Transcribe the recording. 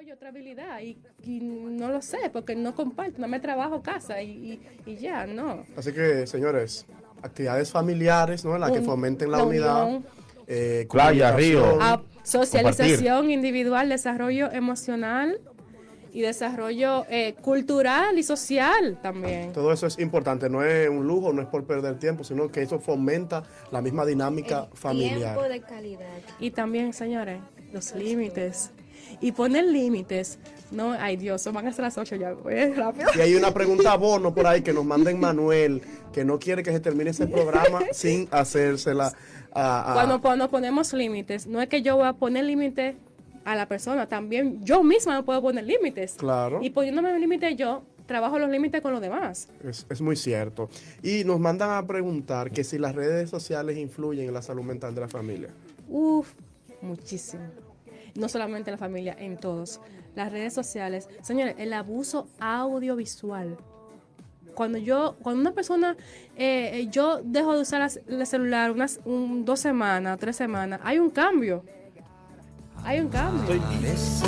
desarrollo otra habilidad y no lo sé, porque no comparto, no me trabajo casa y ya, no. Así que, señores, actividades familiares, ¿no? En las que fomenten la unidad. Unión, Playa, río. socialización individual, desarrollo emocional y desarrollo cultural y social también. Todo eso es importante, no es un lujo, no es por perder tiempo, sino que eso fomenta la misma dinámica familiar. Tiempo de calidad. Y también, señores, los límites. Y poner límites. No, ay Dios, van a ser las 8 ya, voy rápido. Y hay una pregunta bono por ahí que nos manden Manuel, que no quiere que se termine ese programa sin hacérsela Cuando ponemos límites, no es que yo voy a poner límites a la persona, también yo misma me puedo poner límites. Claro. Y poniéndome límites yo, trabajo los límites con los demás. Es muy cierto. Y nos mandan a preguntar que si las redes sociales influyen en la salud mental de la familia. Uf, muchísimo. No solamente en la familia, en todos. Las redes sociales. Señores, el abuso audiovisual. Cuando una persona, yo dejo de usar el celular 2 semanas, 3 semanas, hay un cambio. Hay un cambio.